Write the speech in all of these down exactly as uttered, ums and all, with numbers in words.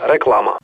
Реклама.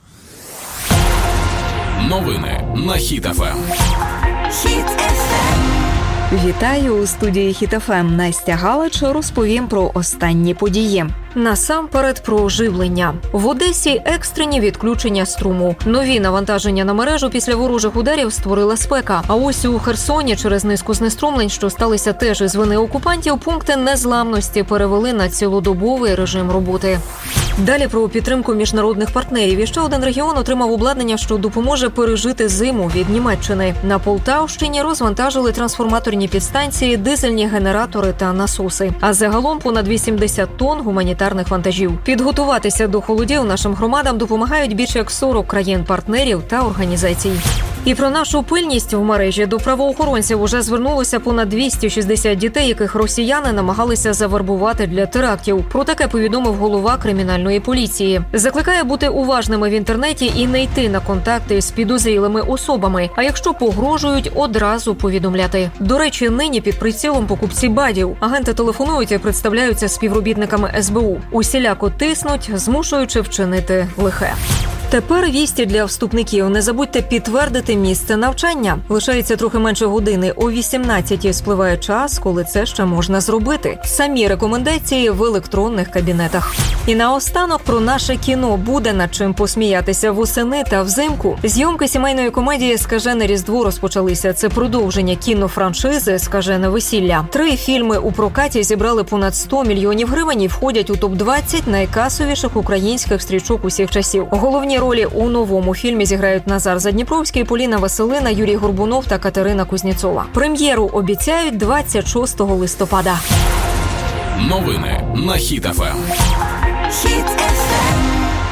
Новини на Хіт еф ем. Хіт еф ем. Вітаю у студії Хіт еф ем. Настя Галич розповім про останні події. Насамперед про оживлення. В Одесі екстрені відключення струму. Нові навантаження на мережу після ворожих ударів створила спека. А ось у Херсоні через низку знеструмлень, що сталися теж із вини окупантів, пункти незламності перевели на цілодобовий режим роботи. Далі про підтримку міжнародних партнерів. І ще один регіон отримав обладнання, що допоможе пережити зиму від Німеччини. На Полтавщині розвантажили трансформаторні підстанції, дизельні генератори та насоси. А загалом понад вісімдесят тонн гуманітарних вантажів. Підготуватися до холодів нашим громадам допомагають більше як сорок країн-партнерів та організацій. І про нашу пильність в мережі. До правоохоронців уже звернулося понад двісті шістдесят дітей, яких росіяни намагалися завербувати для терактів. Про таке повідомив голова кримінальної поліції. Закликає бути уважними в інтернеті і не йти на контакти з підозрілими особами. А якщо погрожують, одразу повідомляти. До речі, нині під прицілом покупці бадів. Агенти телефонують і представляються співробітниками ес бе у. Усіляко тиснуть, змушуючи вчинити лихе. Тепер вісті для вступників. Не забудьте підтвердити місце навчання. Лишається трохи менше години. О вісімнадцятій спливає час, коли це ще можна зробити. Самі рекомендації в електронних кабінетах. І наостанок про наше кіно. Буде над чим посміятися восени та взимку. Зйомки сімейної комедії «Скажене Різдво» розпочалися. Це продовження кінофраншизи «Скажене весілля». Три фільми у прокаті зібрали понад сто мільйонів гривень і входять у топ двадцять найкасовіших українських стрічок усіх часів. Головні ролі у новому фільмі зіграють Назар Задніпровський, Поліна Василина, Юрій Горбунов та Катерина Кузнєцова. Прем'єру обіцяють двадцять шостого листопада. Новини на Хіт еф ем. Хіт еф ем.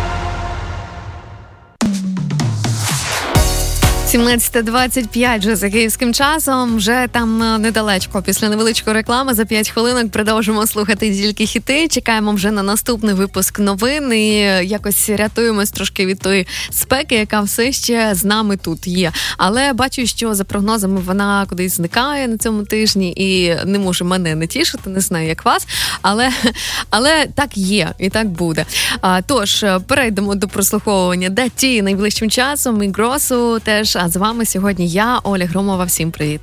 сімнадцята двадцять п'ять вже за київським часом, вже там недалечко. Після невеличкої реклами за п'ять хвилинок продовжимо слухати тільки хіти. Чекаємо вже на наступний випуск новин і якось рятуємось трошки від тої спеки, яка все ще з нами тут є. Але бачу, що за прогнозами вона кудись зникає на цьому тижні і не може мене не тішити, не знаю, як вас, але, але так є і так буде. А, тож, перейдемо до прослуховування даті найближчим часом і Гросу теж. А з вами сьогодні я, Оля Громова. Всім привіт.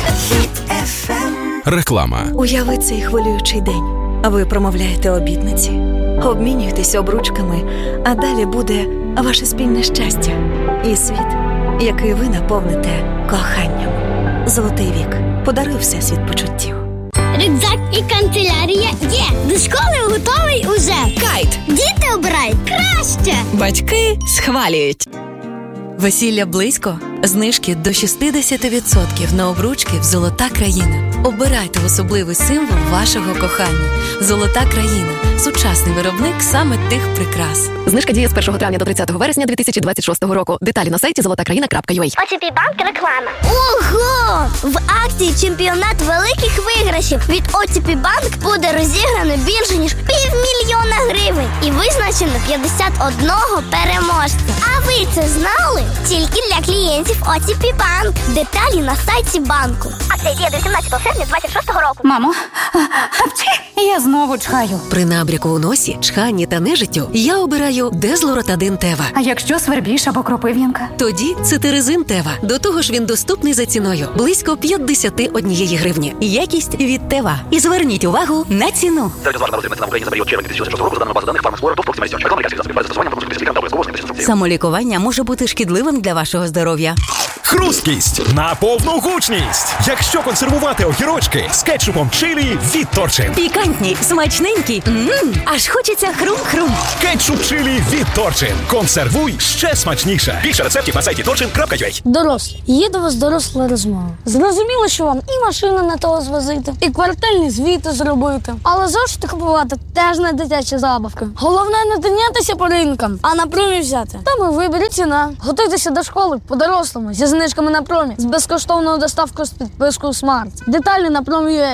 Реклама. Уяви цей хвилюючий день. Ви промовляєте обітниці, обмінюєтесь обручками, а далі буде ваше спільне щастя і світ, який ви наповните коханням. Золотий вік. Подаруй всесвіт почуттів. Рюкзак і канцелярія є. До школи готовий уже. Кайт. Діти обирають краще. Батьки схвалюють. Весілля близько? Знижки до шістдесят відсотків на обручки в «Золота країна». Обирайте особливий символ вашого кохання. «Золота країна» – сучасний виробник саме тих прикрас. Знижка діє з першого травня до тридцятого вересня дві тисячі двадцять шостого року. Деталі на сайті золота країна крапка ю а. о те пі Банк реклама. Ого! В акції «Чемпіонат великих виграшів» від о те пі Банк буде розіграно більше, ніж півмільйона гривень. І визначено п'ятдесят одного переможця. А ви це знали? Тільки для клієнтів о те пі Банк. Деталі на сайті банку. Акція діє до сімнадцятого серпня двадцять шостого року. Мамо, я знову чхаю. При набряку у носі, чханні та нежиттю я обираю Дезлоротадин Тева. А якщо свербіж або кропив'янка? Тоді Цитиризин Тева. До того ж він доступний за ціною. Близько п'ятдесят однієї гривні. Якість від Тева. І зверніть увагу на ціну. Самолікування може бути шкідливим для вашого здоров'я. Хрусткість на повну гучність. Якщо консервувати огірочки з кетчупом чилі від Торчин. Пікантні, смачненькі. Ммм, аж хочеться хрум-хрум. Кетчуп чилі від Торчин. Консервуй ще смачніше. Більше рецептів на сайті торчин крапка ю а. Дорослі, є до вас доросла розмова. Зрозуміло, що вам і машину не того звозити, і квартальні звіти зробити. Але зошити купувати теж не дитячі забавки. Головне не тинятися по ринкам, а на промі взяти. Там і виберіть ціна. Готуйтеся до школи по-дорослому, зі знижками на промі, з безкоштовною доставкою з підпискою Смарт. Деталі на промі точка ю а.